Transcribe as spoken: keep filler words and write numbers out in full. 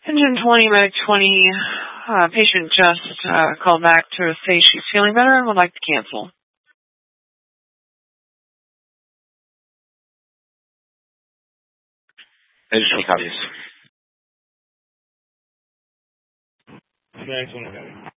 Engine twenty, Medic twenty, uh, patient just uh, called back to say she's feeling better and would like to cancel. Additional copies. Next one.